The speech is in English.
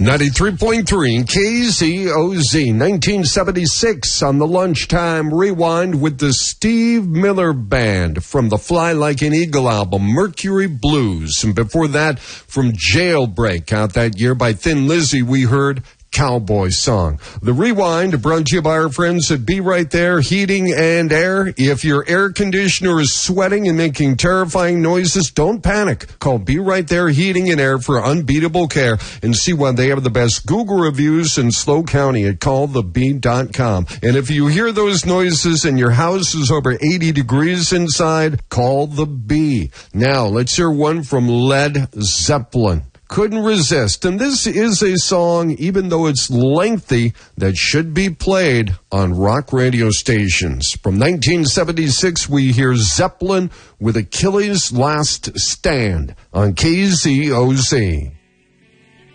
93.3 KZOZ, 1976 on the Lunchtime Rewind with the Steve Miller Band from the Fly Like an Eagle album, Mercury Blues. And before that, from Jailbreak, out that year by Thin Lizzy, we heard Cowboy Song. The Rewind brought to you by our friends at Be Right There Heating and Air. If your air conditioner is sweating and making terrifying noises, don't panic. Call Be Right There Heating and Air for unbeatable care and see why they have the best Google reviews in SLO County at callthebee.com. And if you hear those noises and your house is over 80 degrees inside, call the Bee. Now, let's hear one from Led Zeppelin. Couldn't resist. And this is a song, even though it's lengthy, that should be played on rock radio stations. From 1976, we hear Zeppelin with Achilles' Last Stand on KZOZ.